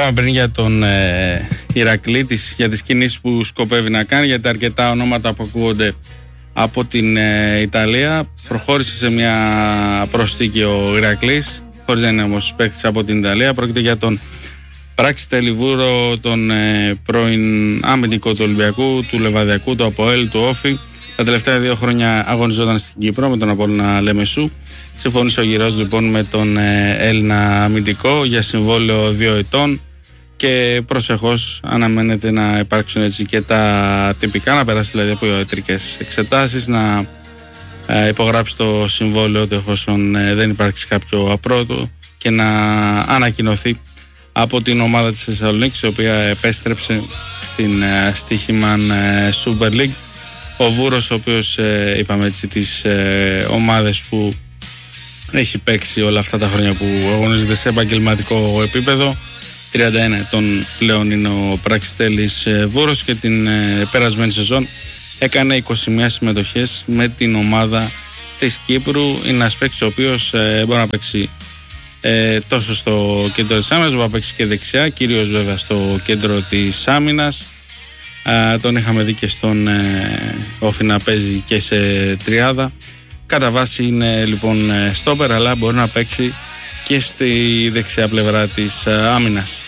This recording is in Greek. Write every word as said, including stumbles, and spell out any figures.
λέγαμε πριν για τον ε, Ηρακλή, τις, για τις κινήσεις που σκοπεύει να κάνει, γιατί αρκετά ονόματα που ακούγονται από την ε, Ιταλία. Προχώρησε σε μια προσθήκη ο Ηρακλής, χωρίς να είναι όμως παίκτης από την Ιταλία. Πρόκειται για τον Πράξη Τελιβούρο, τον ε, πρώην αμυντικό του Ολυμπιακού, του Λεβαδιακού, του ΑΠΟΕΛ, του Όφη. Τα τελευταία δύο χρόνια αγωνιζόταν στην Κύπρο με τον Απόλλωνα Λεμεσού. Συμφώνησε ο Γυρός λοιπόν με τον ε, Έλληνα αμυντικό για συμβόλαιο δύο ετών και προσεχώς αναμένεται να υπάρξουν έτσι και τα τυπικά, να περάσει δηλαδή από ιατρικές εξετάσεις, να ε, υπογράψει το συμβόλαιο του εφόσον ε, δεν υπάρξει κάποιο απρότο και να ανακοινωθεί από την ομάδα της Θεσσαλονίκης, η οποία επέστρεψε στην ε, Στοίχημαν ε, Super League. Ο Βούρος, ο οποίος ε, είπαμε έτσι τις ε, ομάδες που έχει παίξει όλα αυτά τα χρόνια που αγωνίζεται σε επαγγελματικό επίπεδο, τριάντα ένα ετών πλέον είναι ο Πραξιτέλης ε, Βούρος, και την ε, περασμένη σεζόν έκανε είκοσι μία συμμετοχές με την ομάδα της Κύπρου. Είναι ένας παίκτης ο οποίος ε, μπορεί να παίξει ε, τόσο στο κέντρο της άμυνας, μπορεί να παίξει και δεξιά, κυρίως βέβαια στο κέντρο της άμυνας. Uh, τον είχαμε δει και στον ε, Όφη να παίζει και σε τριάδα. Κατά βάση είναι λοιπόν στόπερ, αλλά μπορεί να παίξει και στη δεξιά πλευρά της ε, άμυνας.